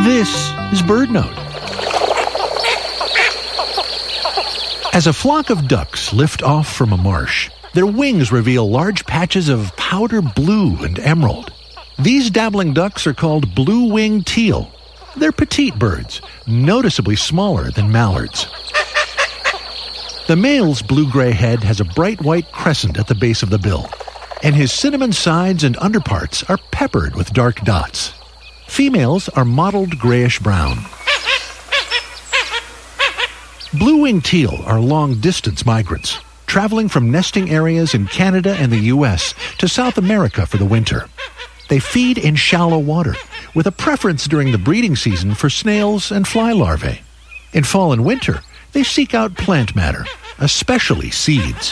This is BirdNote. As a flock of ducks lift off from a marsh, their wings reveal large patches of powder blue and emerald. These dabbling ducks are called blue-winged teal. They're petite birds, noticeably smaller than mallards. The male's blue-gray head has a bright white crescent at the base of the bill, and his cinnamon sides and underparts are peppered with dark dots. Females are mottled grayish-brown. Blue-winged teal are long-distance migrants, traveling from nesting areas in Canada and the U.S. to South America for the winter. They feed in shallow water, with a preference during the breeding season for snails and fly larvae. In fall and winter, they seek out plant matter, especially seeds.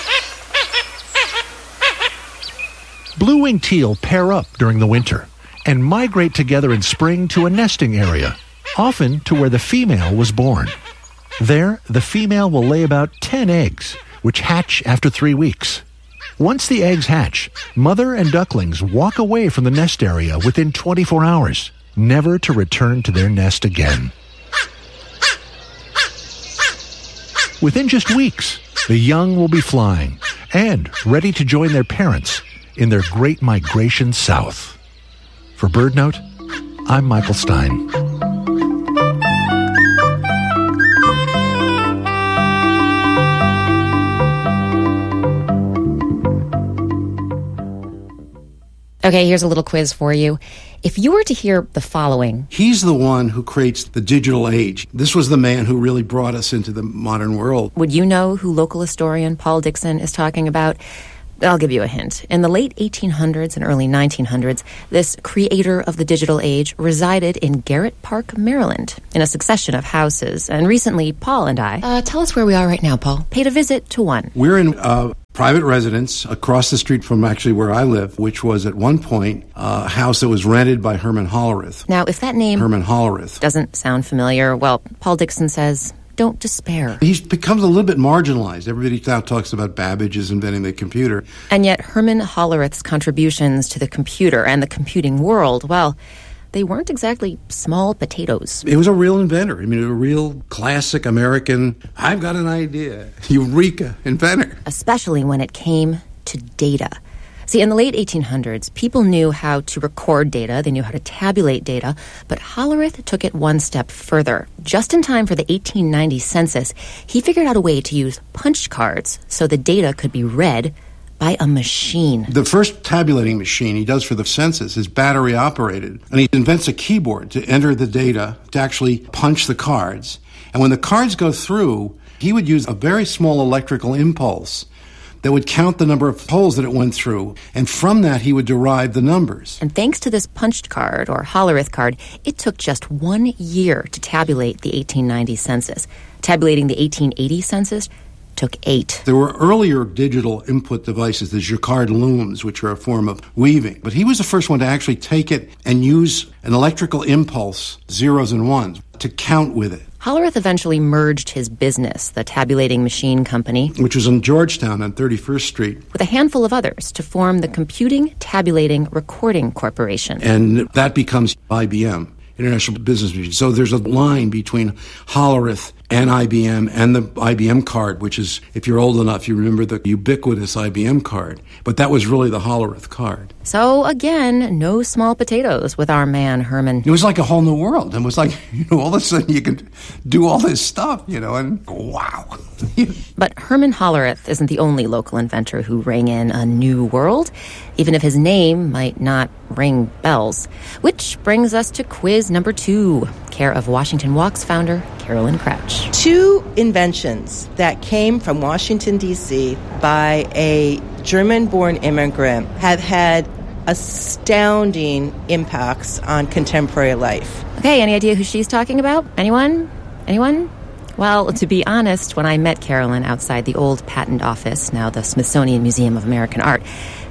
Blue-winged teal pair up during the winter and migrate together in spring to a nesting area, often to where the female was born. There, the female will lay about 10 eggs, which hatch after 3 weeks. Once the eggs hatch, mother and ducklings walk away from the nest area within 24 hours, never to return to their nest again. Within just weeks, the young will be flying and ready to join their parents in their great migration south. For BirdNote, I'm Michael Stein. Okay, here's a little quiz for you. If you were to hear the following... He's the one who creates the digital age. This was the man who really brought us into the modern world. Would you know who local historian Paul Dickson is talking about? I'll give you a hint. In the late 1800s and early 1900s, this creator of the digital age resided in Garrett Park, Maryland, in a succession of houses. And recently, Paul and I... tell us where we are right now, Paul. Paid a visit to one. We're in private residence across the street from actually where I live, which was at one point a house that was rented by Herman Hollerith. Now, if that name... Herman Hollerith. ...doesn't sound familiar, well, Paul Dickson says... Don't despair. He becomes a little bit marginalized. Everybody now talks about Babbage's inventing the computer. And yet Herman Hollerith's contributions to the computer and the computing world, well, they weren't exactly small potatoes. It was a real inventor. I mean, a real classic American, I've got an idea, eureka, inventor. Especially when it came to data. See, in the late 1800s, people knew how to record data, they knew how to tabulate data, but Hollerith took it one step further. Just in time for the 1890 census, he figured out a way to use punch cards so the data could be read by a machine. The first tabulating machine he does for the census is battery operated, and he invents a keyboard to enter the data, to actually punch the cards. And when the cards go through, he would use a very small electrical impulse that would count the number of holes that it went through, and from that he would derive the numbers. And thanks to this punched card, or Hollerith card, it took just 1 year to tabulate the 1890 census. Tabulating the 1880 census took 8. There were earlier digital input devices, the Jacquard looms, which are a form of weaving. But he was the first one to actually take it and use an electrical impulse, zeros and ones, to count with it. Hollerith eventually merged his business, the tabulating machine company, which was in Georgetown on 31st Street, with a handful of others to form the Computing, Tabulating, Recording Corporation. And that becomes IBM, International Business Machine. So there's a line between Hollerith and IBM and the IBM card, which is, if you're old enough, you remember the ubiquitous IBM card. But that was really the Hollerith card. So again, no small potatoes with our man Herman. It was like a whole new world. It was like, all of a sudden you could do all this stuff, and wow. But Herman Hollerith isn't the only local inventor who rang in a new world, even if his name might not ring bells. Which brings us to quiz number 2, care of Washington Walks founder Carolyn Crouch. 2 inventions that came from Washington, D.C. by a German-born immigrant have had astounding impacts on contemporary life. Okay, any idea who she's talking about? Anyone? Well, to be honest, when I met Carolyn outside the old patent office, now the Smithsonian Museum of American Art,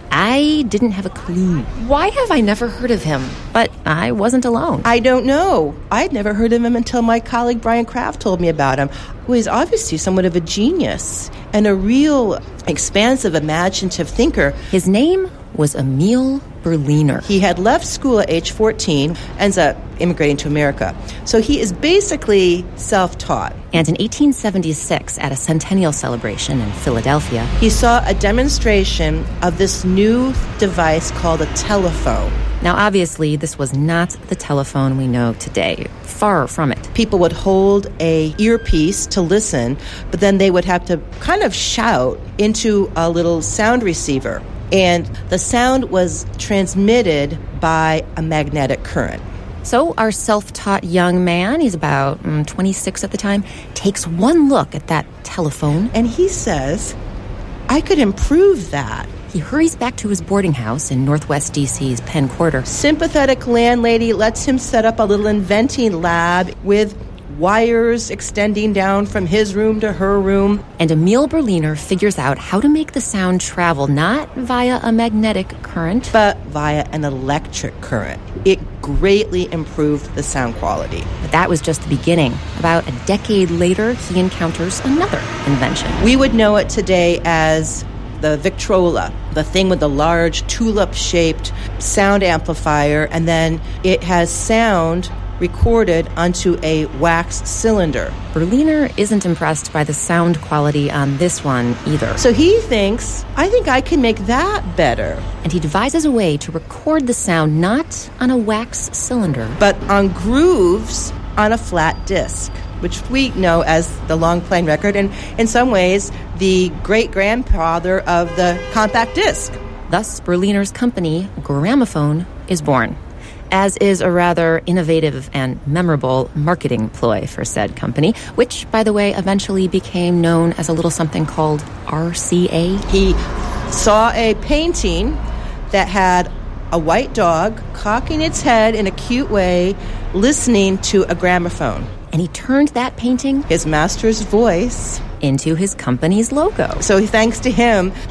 I didn't have a clue. Why have I never heard of him? But I wasn't alone. I don't know. I'd never heard of him until my colleague Brian Kraft told me about him, who is obviously somewhat of a genius and a real expansive, imaginative thinker. His name was Emil Berliner. He had left school at age 14, ends up immigrating to America. So he is basically self-taught. And in 1876, at a centennial celebration in Philadelphia, he saw a demonstration of this new device called a telephone. Now, obviously, this was not the telephone we know today. Far from it. People would hold a earpiece to listen, but then they would have to kind of shout into a little sound receiver. And the sound was transmitted by a magnetic current. So our self-taught young man, he's about 26 at the time, takes one look at that telephone. And he says, I could improve that. He hurries back to his boarding house in Northwest D.C.'s Penn Quarter. Sympathetic landlady lets him set up a little inventing lab with wires extending down from his room to her room. And Emil Berliner figures out how to make the sound travel not via a magnetic current, but via an electric current. It greatly improved the sound quality. But that was just the beginning. About a decade later, he encounters another invention. We would know it today as the Victrola, the thing with the large tulip-shaped sound amplifier, and then it has sound recorded onto a wax cylinder. Berliner isn't impressed by the sound quality on this one either. So he thinks, I think I can make that better. And he devises a way to record the sound not on a wax cylinder, but on grooves on a flat disc, which we know as the long playing record, and in some ways, the great-grandfather of the compact disc. Thus, Berliner's company, Gramophone, is born, as is a rather innovative and memorable marketing ploy for said company, which, by the way, eventually became known as a little something called RCA. He saw a painting that had a white dog cocking its head in a cute way, listening to a gramophone. And he turned that painting, his master's voice, into his company's logo. So thanks to him,